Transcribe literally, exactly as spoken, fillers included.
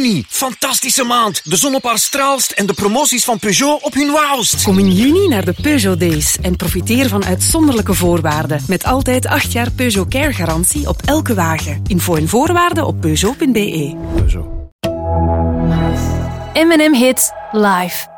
Juni, fantastische maand. De zon op haar straalst en de promoties van Peugeot op hun wauwst. Kom in juni naar de Peugeot Days en profiteer van uitzonderlijke voorwaarden. Met altijd acht jaar Peugeot Care garantie op elke wagen. Info en voorwaarden op peugeot punt be. Peugeot. M en M Hits live.